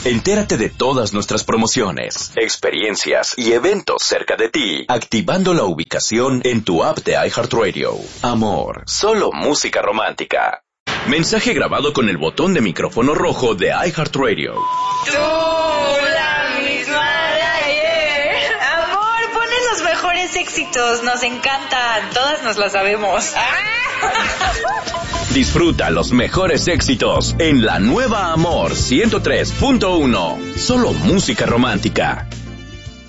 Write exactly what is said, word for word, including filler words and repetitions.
Entérate de todas nuestras promociones, experiencias y eventos cerca de ti, activando la ubicación en tu app de iHeartRadio. Amor, solo música romántica. Mensaje grabado con el botón de micrófono rojo de iHeartRadio. Tú, la misma de ayer. Amor, pones los mejores éxitos, nos encantan, todas nos las sabemos. Disfruta los mejores éxitos en la nueva Amor ciento tres punto uno. Solo música romántica.